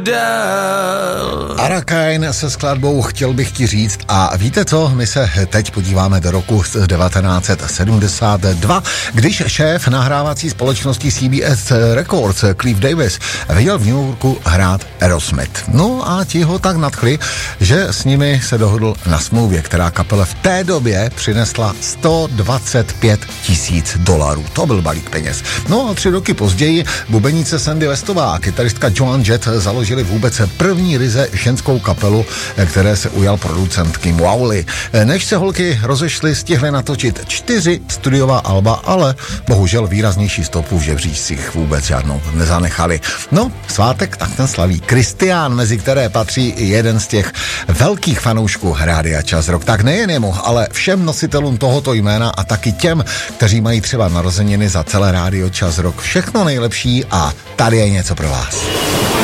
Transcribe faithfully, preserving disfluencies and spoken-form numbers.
Arakain se skladbou Chtěl bych ti říct a víte co, my se teď podíváme do roku devatenáct set sedmdesát dva, když šéf nahrávací společnosti C B S Records Cliff Davis viděl v New Yorku hrát Aerosmith. No a ti ho tak nadchli, že s nimi se dohodl na smlouvě, která kapele v té době přinesla sto dvacet pět tisíc dolarů. To byl balík peněz. No a tři roky později bubeníce Sandy Westová a kytaristka Joan Jett založili vůbec první ryze ženskou kapelu, které se ujal producent Kim Wowley. Než se holky rozešly, stihly natočit čtyři studiová alba, ale bohužel výraznější stopu v žebříčcích vůbec žádnou nezanechali. No, svátek tak ten slaví Kristián, mezi které patří i jeden z těch velkých fanoušků Rádia Čas Rock. Tak nejen jemu, ale všem nositelům tohoto jména a taky těm, kteří mají třeba narozeniny za celé Rádio Čas Rock. Všechno nejlepší a tady je něco pro vás.